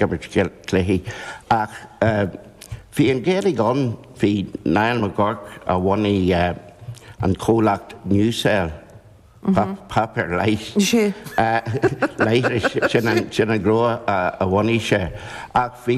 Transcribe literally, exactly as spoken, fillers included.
Gibbert Clehy. Ach, fi an géirí gan fi Niall McGurk a bhainní an cólacht Newsell. Papar leis. Sí. Leis sin an gro a bhainní sé. Ach fi